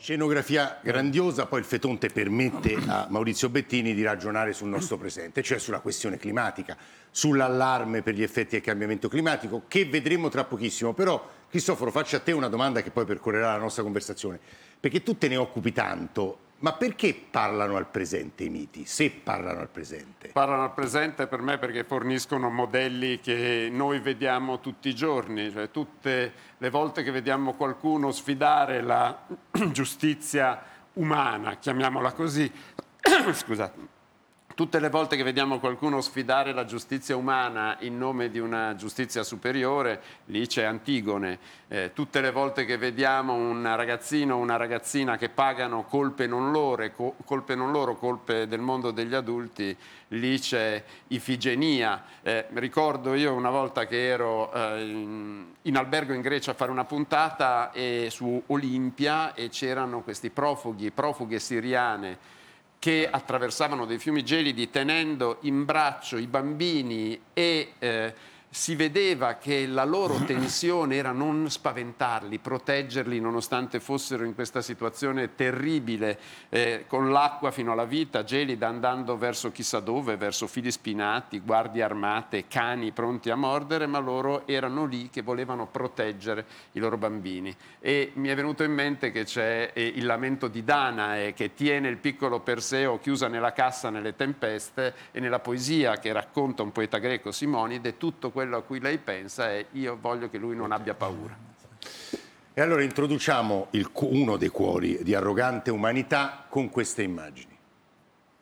Scenografia grandiosa, poi il Fetonte permette a Maurizio Bettini di ragionare sul nostro presente, cioè sulla questione climatica, sull'allarme per gli effetti del cambiamento climatico, che vedremo tra pochissimo. Però, Cristoforo, faccio a te una domanda che poi percorrerà la nostra conversazione, perché tu te ne occupi tanto, ma perché parlano al presente i miti, se parlano al presente? Parlano al presente per me perché forniscono modelli che noi vediamo tutti i giorni, cioè tutte le volte che vediamo qualcuno sfidare la giustizia umana, chiamiamola così, scusate. Tutte le volte che vediamo qualcuno sfidare la giustizia umana in nome di una giustizia superiore, lì c'è Antigone. Tutte le volte che vediamo un ragazzino o una ragazzina che pagano colpe non loro, colpe del mondo degli adulti, lì c'è Ifigenia. Ricordo io una volta che ero in albergo in Grecia a fare una puntata su Olimpia e c'erano questi profughe siriane che attraversavano dei fiumi gelidi tenendo in braccio i bambini e si vedeva che la loro tensione era non spaventarli, proteggerli nonostante fossero in questa situazione terribile, con l'acqua fino alla vita, gelida, andando verso chissà dove, verso fili spinati, guardie armate, cani pronti a mordere, ma loro erano lì che volevano proteggere i loro bambini. E mi è venuto in mente che c'è il lamento di Danae che tiene il piccolo Perseo chiusa nella cassa nelle tempeste, e nella poesia che racconta un poeta greco, Simonide, tutto quello a cui lei pensa è: io voglio che lui non abbia paura. E allora introduciamo uno dei cuori di Arrogante Umanità con queste immagini.